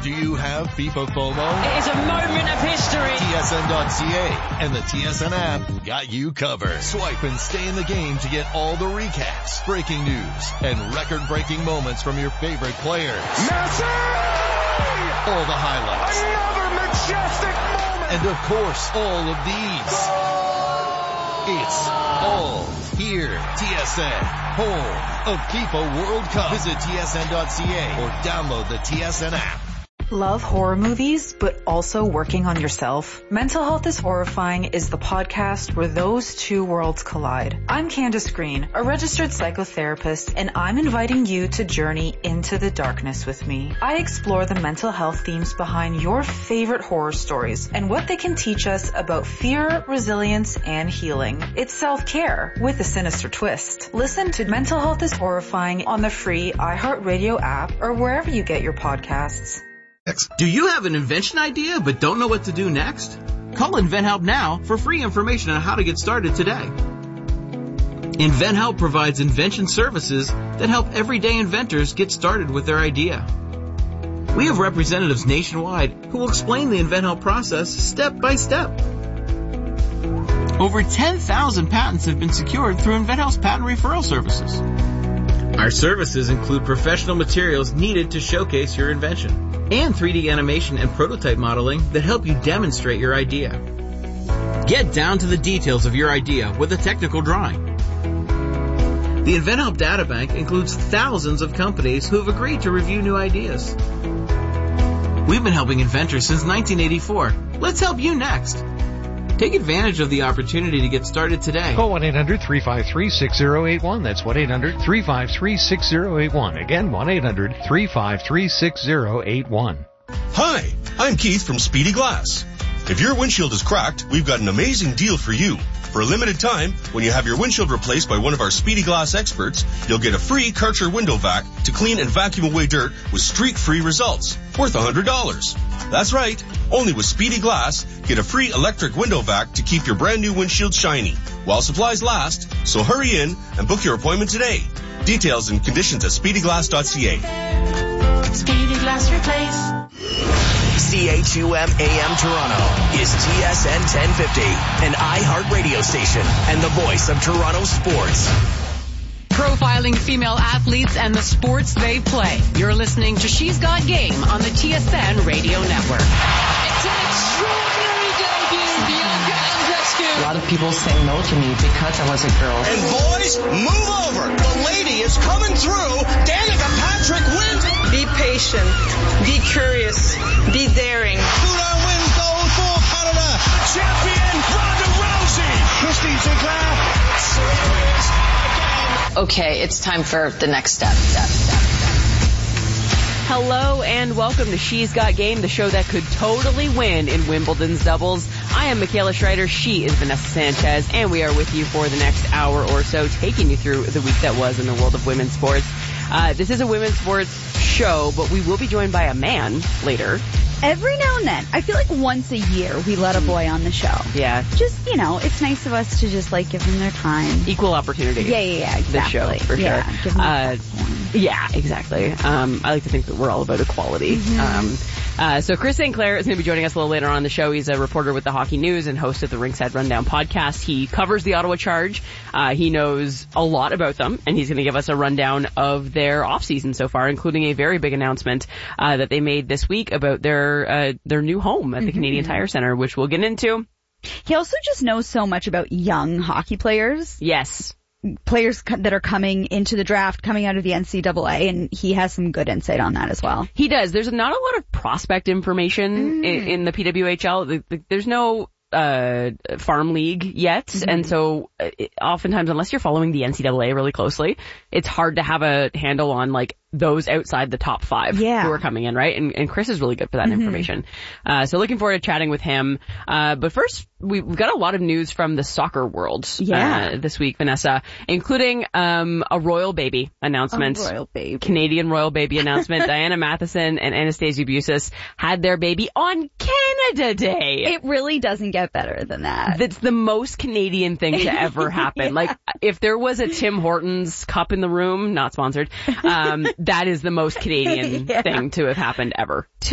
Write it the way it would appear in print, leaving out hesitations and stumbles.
Do you have FIFA FOMO? It is a moment of history. TSN.ca and the TSN app got you covered. Swipe and stay in the game to get all the recaps, breaking news, and record-breaking moments from your favorite players. Messi! All the highlights. Another majestic moment! And of course, all of these. It's all here. TSN, home of FIFA World Cup. Visit TSN.ca or download the TSN app. Love horror movies, but also working on yourself? Mental Health is Horrifying is the podcast where those two worlds collide. I'm Candace Green, a registered psychotherapist, and I'm inviting you to journey into the darkness with me. I explore the mental health themes behind your favorite horror stories and what they can teach us about fear, resilience, and healing. It's self-care with a sinister twist. Listen to Mental Health is Horrifying on the free iHeartRadio app or wherever you get your podcasts. Do you have an invention idea but don't know what to do next? Call InventHelp now for free information on how to get started today. InventHelp provides invention services that help everyday inventors get started with their idea. We have representatives nationwide who will explain the InventHelp process step by step. Over 10,000 patents have been secured through InventHelp's patent referral services. Our services include professional materials needed to showcase your invention and 3D animation and prototype modeling that help you demonstrate your idea. Get down to the details of your idea with a technical drawing. The InventHelp Databank includes thousands of companies who have agreed to review new ideas. We've been helping inventors since 1984. Let's help you next. Take advantage of the opportunity to get started today. Call 1-800-353-6081. That's 1-800-353-6081. Again, 1-800-353-6081. Hi, I'm Keith from Speedy Glass. If your windshield is cracked, we've got an amazing deal for you. For a limited time, when you have your windshield replaced by one of our Speedy Glass experts, you'll get a free Karcher window vac to clean and vacuum away dirt with streak-free results, worth $100. That's right. Only with Speedy Glass, get a free electric window vac to keep your brand new windshield shiny while supplies last. So hurry in and book your appointment today. Details and conditions at speedyglass.ca. Speedy Glass Replace. CHUM AM Toronto is TSN 1050, an iHeart radio station and the voice of Toronto sports. Profiling female athletes and the sports they play. You're listening to She's Got Game on the TSN radio network. It's an extraordinary debut, Bianca Andreescu. A lot of people say no to me because I was a girl. And boys, move over. The lady is coming through. Danica Patrick wins. Be patient. Be curious. Be daring. Sudan wins gold for Canada. Champion Ronda Rousey. Christine Sinclair. Serious again. Okay, it's time for the next step. Hello and welcome to She's Got Game, the show that could totally win in Wimbledon's doubles. I am Michaela Schreider, she is Vanessa Sanchez, and we are with you for the next hour or so, taking you through the week that was in the world of women's sports. This is a women's sports show, but we will be joined by a man later. Every now and then. I feel like once a year we let a boy on the show. Yeah. Just, it's nice of us to just, give them their time. Equal opportunity. Yeah, exactly. This show, for sure. Give them yeah, exactly. I like to think that we're all about equality. Mm-hmm. So Chris St. Clair is going to be joining us a little later on the show. He's a reporter with the Hockey News and host of the Ringside Rundown podcast. He covers the Ottawa Charge. He knows a lot about them, and he's going to give us a rundown of their offseason so far, including a very big announcement that they made this week about their new home at the Canadian Tire Centre, which we'll get into. He also just knows so much about young hockey players. Yes. Players that are coming into the draft, coming out of the NCAA, and he has some good insight on that as well. He does. There's not a lot of prospect information in the PWHL. There's no farm league yet, and so oftentimes, unless you're following the NCAA really closely, it's hard to have a handle on those outside the top five who are coming in, right? And Chris is really good for that information. So looking forward to chatting with him. But first, we've got a lot of news from the soccer world this week, Vanessa, including a royal baby announcement. Canadian royal baby announcement. Diana Matheson and Anastasia Busis had their baby on Canada Day. It really doesn't get better than that. That's the most Canadian thing to ever happen. If there was a Tim Hortons cup in the room, not sponsored, that is the most Canadian thing to have happened ever.